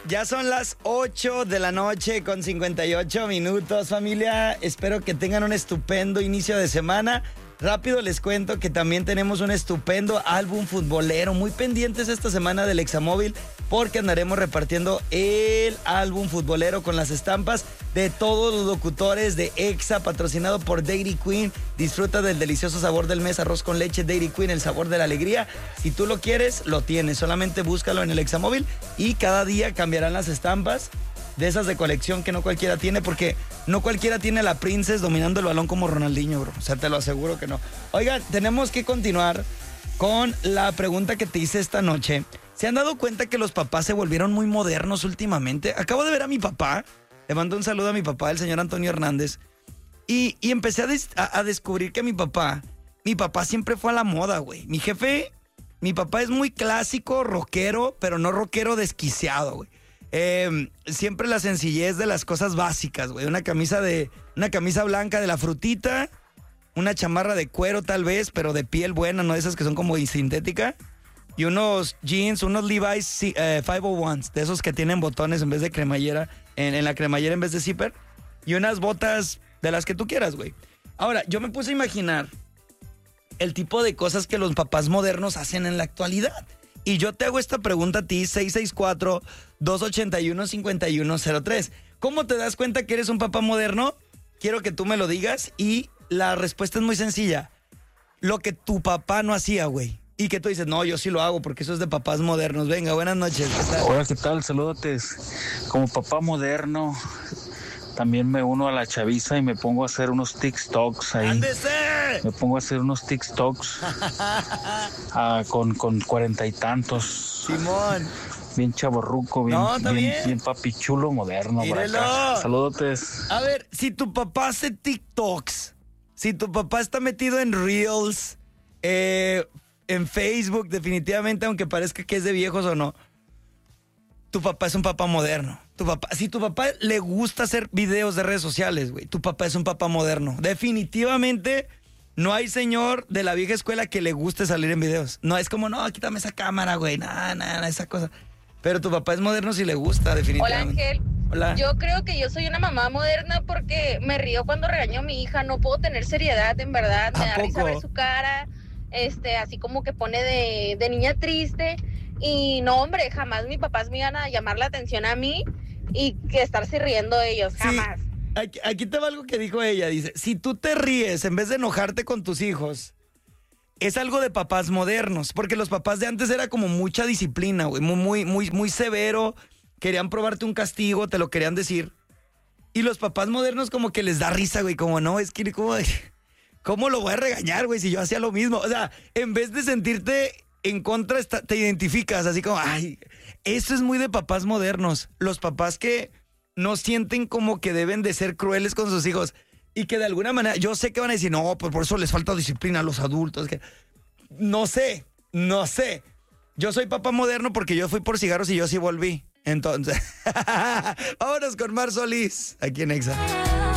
Ya son las 8 de la noche con 58 minutos, familia. Espero que tengan un estupendo inicio de semana. Rápido les cuento que también tenemos un estupendo álbum futbolero. Muy pendientes esta semana del Examóvil porque andaremos repartiendo el álbum futbolero con las estampas de todos los locutores de Exa, patrocinado por Dairy Queen. Disfruta del delicioso sabor del mes, arroz con leche Dairy Queen, el sabor de la alegría. Si tú lo quieres, lo tienes. Solamente búscalo en el Examóvil y cada día cambiarán las estampas de esas de colección que no cualquiera tiene, porque no cualquiera tiene a la Princess dominando el balón como Ronaldinho, bro. O sea, te lo aseguro que no. Oiga, tenemos que continuar con la pregunta que te hice esta noche. ¿Se han dado cuenta que los papás se volvieron muy modernos últimamente? Acabo de ver a mi papá. Le mando un saludo a mi papá, el señor Antonio Hernández. Y empecé a descubrir que mi papá siempre fue a la moda, güey. Mi papá es muy clásico, rockero, pero no rockero desquiciado, güey. Siempre la sencillez de las cosas básicas, güey. Una camisa blanca de la frutita, una chamarra de cuero tal vez, pero de piel buena, no de esas que son como sintética, y unos jeans, unos Levi's 501s, de esos que tienen botones en vez de cremallera, en la cremallera en vez de zipper, y unas botas de las que tú quieras, güey. Ahora, yo me puse a imaginar el tipo de cosas que los papás modernos hacen en la actualidad. Y yo te hago esta pregunta a ti, 664-281-5103. ¿Cómo te das cuenta que eres un papá moderno? Quiero que tú me lo digas y la respuesta es muy sencilla. Lo que tu papá no hacía, güey. Y que tú dices, no, yo sí lo hago porque eso es de papás modernos. Venga, buenas noches. ¿Qué tal? Hola, ¿qué tal? Saludotes. Como papá moderno, también me uno a la chaviza y me pongo a hacer unos TikToks ahí. ¡Ándese! Me pongo a hacer unos TikToks con 40 y tantos. Simón. Bien chavorruco, bien papichulo moderno. Mírelo. Saludotes. A ver, si tu papá hace TikToks, si tu papá está metido en Reels, en Facebook, definitivamente, aunque parezca que es de viejos o no, tu papá es un papá moderno. Si tu papá le gusta hacer videos de redes sociales, güey, tu papá es un papá moderno. Definitivamente no hay señor de la vieja escuela que le guste salir en videos. No, es como, no, quítame esa cámara, güey, nada, esa cosa. Pero tu papá es moderno si le gusta, definitivamente. Hola, Ángel. Hola. Yo creo que yo soy una mamá moderna porque me río cuando regaño a mi hija. No puedo tener seriedad, en verdad. Me da risa ver su cara, así como que pone de niña triste. Y no, hombre, jamás mis papás me iban a llamar la atención a mí y que estarse riendo ellos, jamás. Sí, aquí te va algo que dijo ella. Dice, si tú te ríes en vez de enojarte con tus hijos, es algo de papás modernos. Porque los papás de antes era como mucha disciplina, güey. Muy severo. Querían probarte un castigo, te lo querían decir. Y los papás modernos como que les da risa, güey. Como, no, es que ¿cómo lo voy a regañar, güey? Si yo hacía lo mismo. O sea, en vez de sentirte en contra, te identificas así como, ay, eso es muy de papás modernos. Los papás que no sienten como que deben de ser crueles con sus hijos y que de alguna manera, yo sé que van a decir, no, pues por eso les falta disciplina a los adultos. Que no sé. Yo soy papá moderno porque yo fui por cigarros y yo sí volví. Entonces, vámonos con Mar Solís, aquí en Exa.